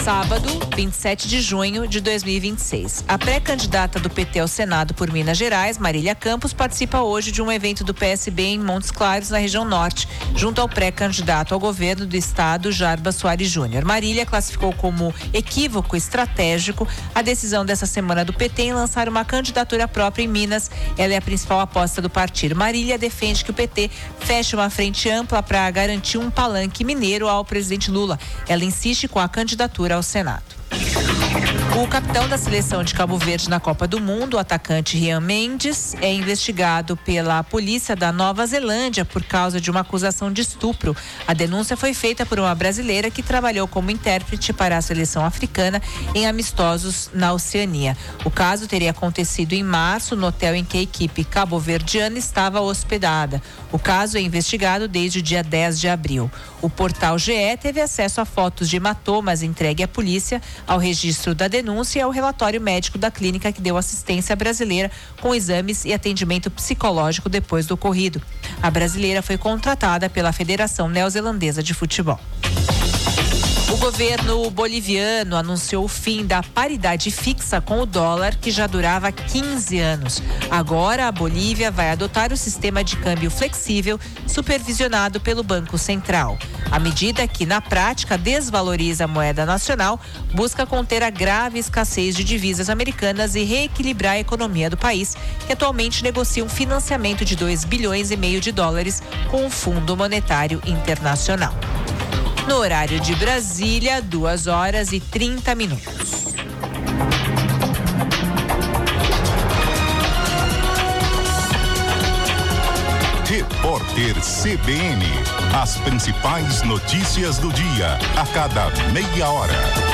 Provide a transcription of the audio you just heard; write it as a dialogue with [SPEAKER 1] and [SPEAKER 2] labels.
[SPEAKER 1] Sábado, 27 de junho de 2026. A pré-candidata do PT ao Senado por Minas Gerais, Marília Campos, participa hoje de um evento do PSB em Montes Claros, na região norte, junto ao pré-candidato ao governo do estado, Jarbas Soares Júnior. Marília classificou como equívoco estratégico a decisão dessa semana do PT em lançar uma candidatura própria em Minas. Ela é a principal aposta do partido. Marília defende que o PT feche uma frente ampla para garantir um palanque mineiro ao presidente Lula. Ela insiste com a candidatura ao Senado. O capitão da seleção de Cabo Verde na Copa do Mundo, o atacante Rian Mendes, é investigado pela polícia da Nova Zelândia por causa de uma acusação de estupro. A denúncia foi feita por uma brasileira que trabalhou como intérprete para a seleção africana em amistosos na Oceania. O caso teria acontecido em março no hotel em que a equipe cabo-verdiana estava hospedada. O caso é investigado desde o dia 10 de abril. O portal GE teve acesso a fotos de hematomas entregue à polícia, ao registro da denúncia e ao relatório médico da clínica que deu assistência brasileira com exames e atendimento psicológico depois do ocorrido. A brasileira foi contratada pela Federação Neozelandesa de Futebol. O governo boliviano anunciou o fim da paridade fixa com o dólar, que já durava 15 anos. Agora, a Bolívia vai adotar o sistema de câmbio flexível, supervisionado pelo Banco Central. A medida, que na prática desvaloriza a moeda nacional, busca conter a grave escassez de divisas americanas e reequilibrar a economia do país, que atualmente negocia um financiamento de 2,5 bilhões de dólares com o Fundo Monetário Internacional. No horário de Brasília, 2h30.
[SPEAKER 2] Repórter CBN. As principais notícias do dia, a cada meia hora.